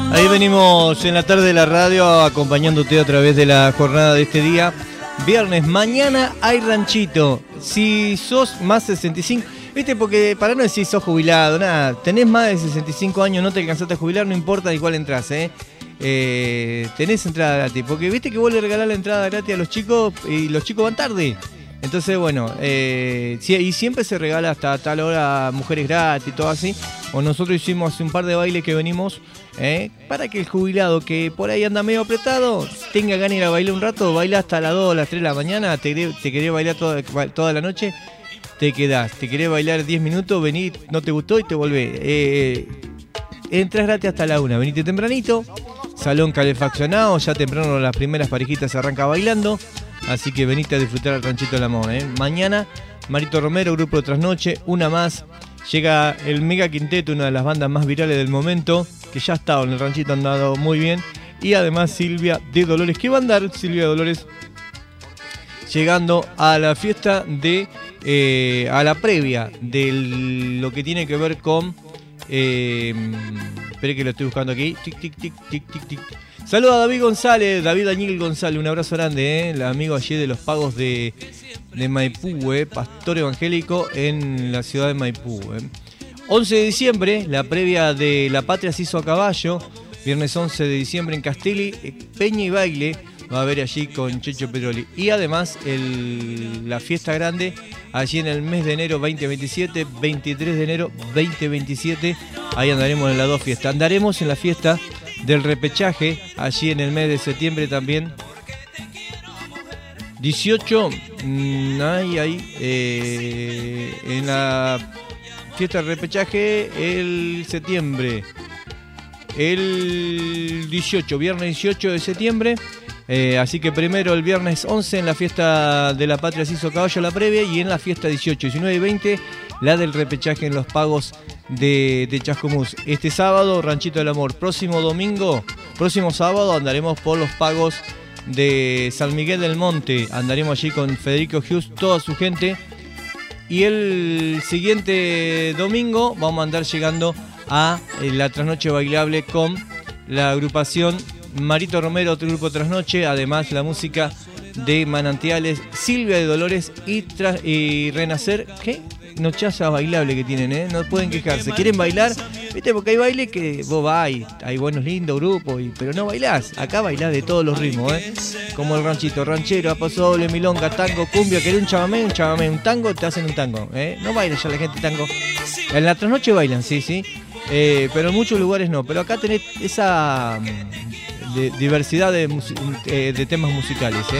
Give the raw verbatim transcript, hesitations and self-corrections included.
Ahí venimos en la tarde de la radio acompañándote a través de la jornada de este día. Viernes, mañana hay ranchito. Si sos más sesenta y cinco, viste, porque para no decir sos jubilado, nada, tenés más de sesenta y cinco años, no te alcanzaste a jubilar, no importa de cuál entras, ¿eh? Eh, tenés entrada gratis, porque viste que vos le regalás la entrada gratis a los chicos y los chicos van tarde. Entonces, bueno, eh, y siempre se regala hasta tal hora mujeres gratis, todo así. O nosotros hicimos hace un par de bailes que venimos, eh, para que el jubilado que por ahí anda medio apretado tenga ganas de ir a bailar un rato, baila hasta las dos o las tres de la mañana, te, te querés bailar toda, toda la noche, te quedás. Te querés bailar diez minutos, vení, no te gustó y te volvés. Eh, entras gratis hasta la una, venite tempranito, salón calefaccionado, ya temprano las primeras parejitas se arranca bailando. Así que veniste a disfrutar al Ranchito del Amor, ¿eh? Mañana, Marito Romero, Grupo de Trasnoche, una más. Llega el Mega Quinteto, una de las bandas más virales del momento, que ya ha estado en el Ranchito, han dado muy bien. Y además Silvia de Dolores. ¿Qué va a andar Silvia de Dolores? Llegando a la fiesta de... Eh, a la previa de lo que tiene que ver con... Eh, espere que lo estoy buscando aquí. Tic, tic, tic, tic, tic, tic. Saludos a David González, David Daniel González, un abrazo grande, ¿eh? El amigo allí de los pagos de, de Maipú, ¿eh? Pastor evangélico en la ciudad de Maipú, ¿eh? once de diciembre, la previa de La Patria se hizo a caballo, viernes once de diciembre en Castelli, Peña y Baile, va a haber allí con Checho Pedroli. Y además el, la fiesta grande, allí en el mes de enero veinte veintisiete, veintitrés de enero veinte veintisiete, ahí andaremos en las dos fiestas. Andaremos en la fiesta del repechaje, allí en el mes de septiembre también. dieciocho, mmm, ahí, ahí, eh, en la fiesta del repechaje, el septiembre. El dieciocho, viernes dieciocho de septiembre. Eh, así que primero el viernes once en la fiesta de La Patria se hizo caballo la previa, y en la fiesta dieciocho, diecinueve y veinte la del repechaje en los pagos de, de Chascomús. Este sábado Ranchito del Amor. Próximo domingo, próximo sábado andaremos por los pagos de San Miguel del Monte. Andaremos allí con Federico Hughes, toda su gente. Y el siguiente domingo vamos a andar llegando a la trasnoche bailable con la agrupación Marito Romero, otro grupo Trasnoche, además la música de Manantiales, Silvia de Dolores y, tra- y Renacer. ¿Qué? Nochaza bailable que tienen, ¿eh? No pueden quejarse. ¿Quieren bailar? Viste, porque hay baile que vos vas, hay buenos lindos grupos, y, pero no bailás. Acá bailás de todos los ritmos, ¿eh? Como el ranchito, ranchero, pasodoble, milonga, tango, cumbia. ¿Querés un chamamé? Un chamamé, un tango, te hacen un tango, ¿eh? No baila ya la gente tango. En la trasnoche bailan, sí, sí. Eh, pero en muchos lugares no. Pero acá tenés esa... De diversidad de, de temas musicales, ¿eh?